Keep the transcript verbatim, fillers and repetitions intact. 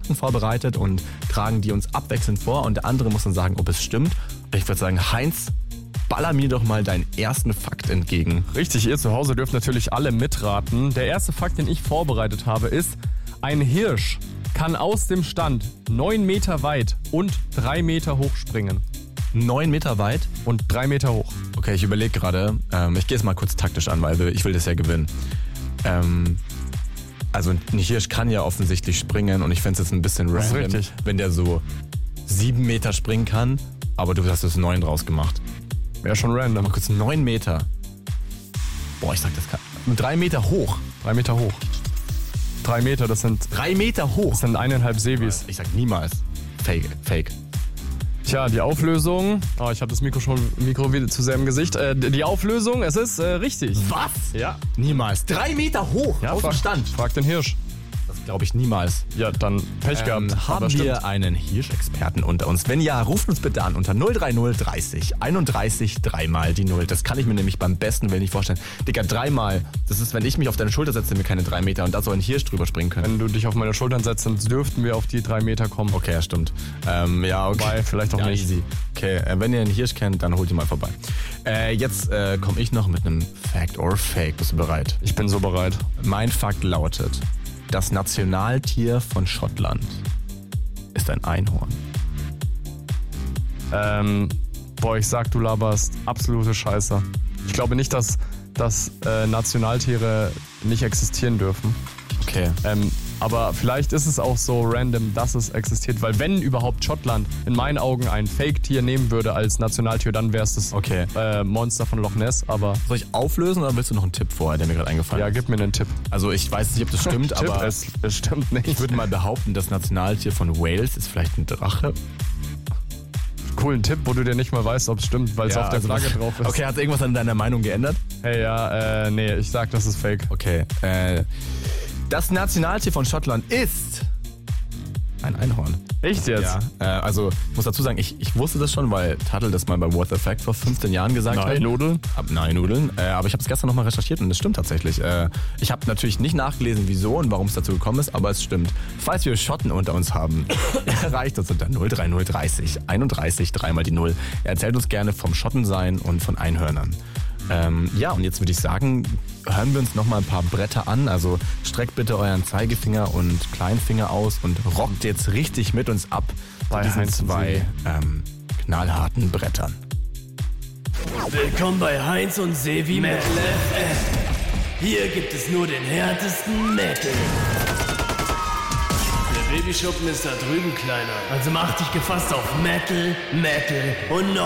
Fakten vorbereitet und tragen die uns abwechselnd vor und der andere muss dann sagen, ob es stimmt. Ich würde sagen, Heinz, baller mir doch mal deinen ersten Fakt entgegen. Richtig, ihr zu Hause dürft natürlich alle mitraten. Der erste Fakt, den ich vorbereitet habe, ist, ein Hirsch kann aus dem Stand neun Meter weit und drei Meter hoch springen. Neun Meter weit? Und drei Meter hoch. Okay, ich überlege gerade. Ähm, ich gehe es mal kurz taktisch an, weil ich will das ja gewinnen. Ähm, also ein Hirsch kann ja offensichtlich springen und ich fände es jetzt ein bisschen Das ist random, richtig. wenn der so sieben Meter springen kann, aber du hast es neun draus gemacht. Wäre schon random. Mal kurz neun Meter. Boah, ich sag, das kann. Drei Meter hoch. Drei Meter hoch. Drei Meter, das sind, Drei Meter hoch. das sind eineinhalb Sevis. Ich sag niemals. Fake. Fake. Tja, die Auflösung. Oh, ich habe das Mikro schon Mikro wieder zu sehr im Gesicht. Äh, die Auflösung, es ist äh, richtig. Was? Ja. Niemals. Drei Meter hoch. Ja, aus dem frag, Stand. frag den Hirsch. Das glaube ich niemals. Ja, dann Pech gehabt. Ähm, haben Aber wir stimmt. einen Hirschexperten unter uns? Wenn ja, ruft uns bitte an unter null drei null dreißig einunddreißig dreimal die Null. Das kann ich mir nämlich beim besten Willen nicht vorstellen. Digga, dreimal. Das ist, wenn ich mich auf deine Schulter setze, sind wir keine drei Meter und da soll ein Hirsch drüber springen können. Wenn du dich auf meine Schultern setzt, dann dürften wir auf die drei Meter kommen. Okay, ja, stimmt. Ähm, ja, okay. Wobei, vielleicht auch ja, nicht. Easy. Okay, äh, wenn ihr einen Hirsch kennt, dann holt ihn mal vorbei. Äh, jetzt äh, komme ich noch mit einem Fact or Fake. Bist du bereit? Ich bin so bereit. Mein Fakt lautet: Das Nationaltier von Schottland ist ein Einhorn. Ähm, boah, ich sag, du laberst absolute Scheiße. Ich glaube nicht, dass, dass äh, Nationaltiere nicht existieren dürfen. Okay. Ähm, aber vielleicht ist es auch so random, dass es existiert, weil wenn überhaupt Schottland in meinen Augen ein Fake-Tier nehmen würde als Nationaltier, dann wäre es das Okay. äh, Monster von Loch Ness, aber Soll ich auflösen oder willst du noch einen Tipp vorher, der mir gerade eingefallen ja, ist? gib mir einen Tipp. Also ich weiß nicht, ob das stimmt, Tipp, aber es, es stimmt nicht. ich würde mal behaupten, das Nationaltier von Wales ist vielleicht ein Drache. Coolen Tipp, wo du dir nicht mal weißt, ob es stimmt, weil es auf der also Flagge was- drauf ist. Okay, hat irgendwas an deiner Meinung geändert? Hey, ja, äh, nee, ich sag, das ist fake. Okay. Äh, das Nationaltier von Schottland ist ein Einhorn. Echt jetzt? Ja, äh, also ich muss dazu sagen, ich, ich wusste das schon, weil Tuttle das mal bei What the Fact vor fünfzehn Jahren gesagt hat. Nein, Nudeln? Ab, nein, Nudeln. Äh, aber ich habe es gestern nochmal recherchiert und es stimmt tatsächlich. Äh, ich habe natürlich nicht nachgelesen, wieso und warum es dazu gekommen ist, aber es stimmt. Falls wir Schotten unter uns haben, erreicht uns unter null drei null dreißig einunddreißig dreimal die Null. Er erzählt uns gerne vom Schottensein und von Einhörnern. Ähm, ja, und jetzt würde ich sagen, hören wir uns nochmal ein paar Bretter an. Also streckt bitte euren Zeigefinger und Kleinfinger aus und rockt jetzt richtig mit uns ab bei diesen Heinz und zwei ähm, knallharten Brettern. Willkommen bei Heinz und Sevi Metal F M. Hier gibt es nur den härtesten Metal. Der Babyschuppen ist da drüben, Kleiner. Also mach dich gefasst auf Metal, Metal und noch